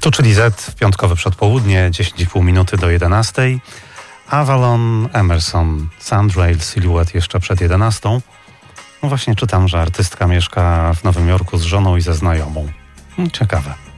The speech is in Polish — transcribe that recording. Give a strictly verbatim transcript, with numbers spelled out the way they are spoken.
Tu czyli Z w piątkowe przedpołudnie, dziesięć i pół minuty do jedenastej. Avalon, Emerson, Sandrail, Silhouette jeszcze przed jedenastą. No właśnie czytam, że artystka mieszka w Nowym Jorku z żoną i ze znajomą. Ciekawe.